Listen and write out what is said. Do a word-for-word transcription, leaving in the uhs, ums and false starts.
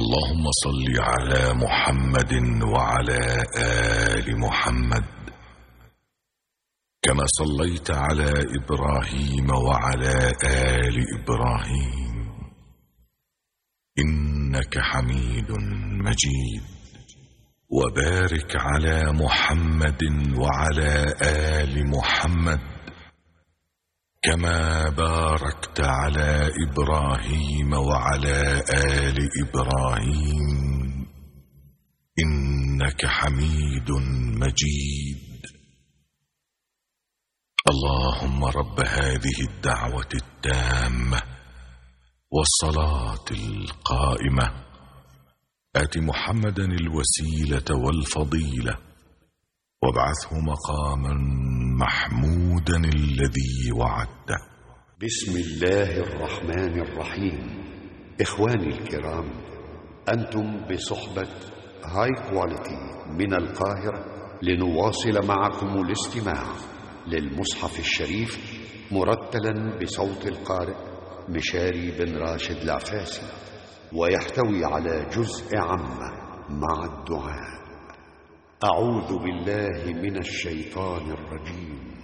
اللهم صل على محمد وعلى آل محمد كما صليت على إبراهيم وعلى آل إبراهيم إنك حميد مجيد. وبارك على محمد وعلى آل محمد كما باركت على إبراهيم وعلى آل إبراهيم إنك حميد مجيد. اللهم رب هذه الدعوة التامة والصلاة القائمة آت محمدا الوسيلة والفضيلة وابعثه مقاما محمودا الذي وعدته. بسم الله الرحمن الرحيم. إخواني الكرام، أنتم بصحبة هاي كواليتي من القاهرة لنواصل معكم الاستماع للمصحف الشريف مرتلا بصوت القارئ مشاري بن راشد العفاسي، ويحتوي على جزء عامة مع الدعاء. أعوذ بالله من الشيطان الرجيم.